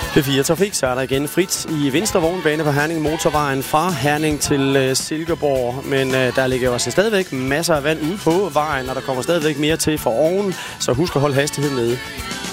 P4 Trafik, så er der igen frit i venstre vognbane på Herning Motorvejen fra Herning til Silkeborg. Men der ligger jo også stadigvæk masser af vand ude på vejen, og der kommer stadigvæk mere til for oven, så husk at holde hastigheden nede.